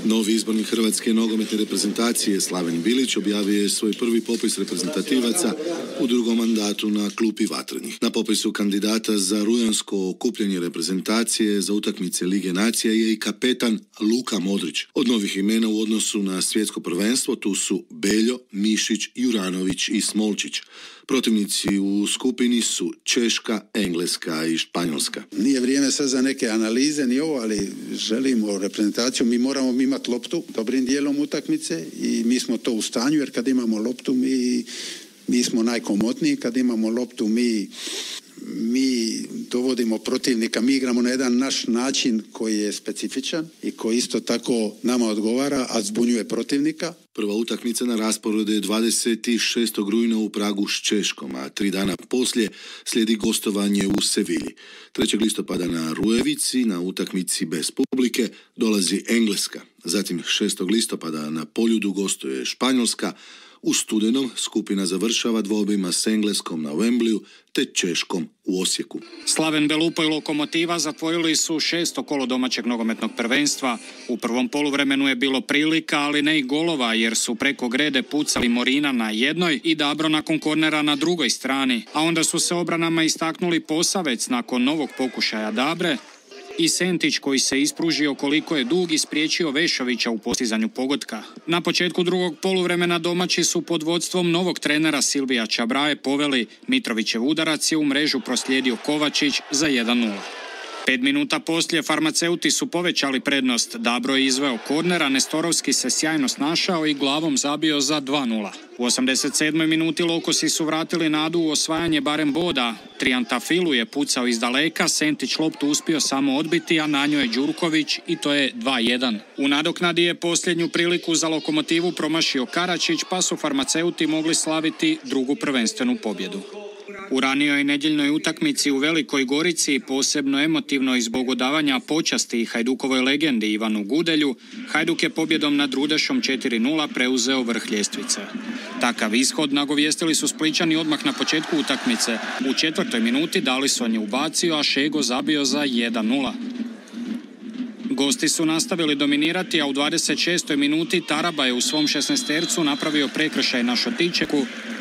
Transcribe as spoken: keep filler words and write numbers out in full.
Novi izbornik hrvatske nogometne reprezentacije Slaven Bilić objavio je svoj prvi popis reprezentativaca u drugom mandatu na klupi Vatrenih. Na popisu kandidata za rujansko okupljanje reprezentacije za utakmice Lige nacija je i kapetan Luka Modrić. Od novih imena u odnosu na svjetsko prvenstvo tu su Beljo, Mišić, Juranović i Smolčić. Protivnici u skupini su Češka, Engleska i Španjolska. Nije vrijeme sad za neke analize ni ovo, ali želimo reprezentaciju. Mi moramo imati loptu dobrim dijelom utakmice i mi smo to u stanju, jer kad imamo loptu mi, mi smo najkomotniji. Kad imamo loptu mi mi dovodimo protivnika, mi igramo na jedan naš način koji je specifičan i koji isto tako nama odgovara, a zbunjuje protivnika. Prva utakmica na rasporedu je dvadeset šestog rujna u Pragu s Češkom, a tri dana poslije slijedi gostovanje u Sevilji. trećeg listopada na Rujevici, na utakmici bez publike, dolazi Engleska. Zatim šestog listopada na Poljudu gostuje Španjolska. U studenom skupina završava dvobojima s Engleskom na Wembleyu te Češkom u Osijeku. Slaven Belupo i Lokomotiva zatvorili su šesto kolo domaćeg nogometnog prvenstva. U prvom poluvremenu je bilo prilika, ali ne i golova, jer su preko grede pucali Morina na jednoj i Dabro nakon kornera na drugoj strani. A onda su se obranama istaknuli Posavec nakon novog pokušaja Dabre i Sentić koji se ispružio koliko je dug i spriječio Vešovića u postizanju pogotka. Na početku drugog poluvremena domaći su pod vodstvom novog trenera Silvija Čabraje poveli. Mitrovićev udarac je u mrežu proslijedio Kovačić za jedan nula. Pet minuta poslije farmaceuti su povećali prednost. Dabro je izveo korner, a Nestorovski se sjajno snašao i glavom zabio za dva nula. U osamdeset sedmoj minuti Lokosi su vratili nadu u osvajanje barem boda. Triantafilu je pucao iz daleka, Sentić loptu uspio samo odbiti, a na njoj je Đurković i to je dva jedan. U nadoknadi je posljednju priliku za Lokomotivu promašio Karačić, pa su farmaceuti mogli slaviti drugu prvenstvenu pobjedu. U ranijoj nedjeljnoj utakmici u Velikoj Gorici, posebno emotivno i zbog odavanja počasti Hajdukovoj legendi Ivanu Gudelju, Hajduk je pobjedom nad Rudešom četiri nula preuzeo vrh ljestvice. Takav ishod nagovijestili su Splićani odmah na početku utakmice. U četvrtoj minuti Dalison je ubacio, a Šego zabio za jedan nula. Gosti su nastavili dominirati, a u dvadeset šestoj minuti Taraba je u svom šesnaestercu napravio prekršaj na Šotičeku,